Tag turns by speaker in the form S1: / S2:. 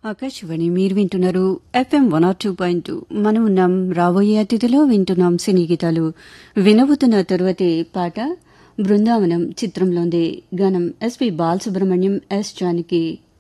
S1: ఆకాశవాణి మీరు వింటున్నారు ఎఫ్ఎం 102.2. మనం ఉన్నాం రాబోయే అతిథిలో వింటున్నాం సినీ గీతాలు. వినబోతున్న తరువాతి పాట బృందావనం చిత్రంలోని గానం ఎస్పి బాలసుబ్రహ్మణ్యం, ఎస్ జానకి.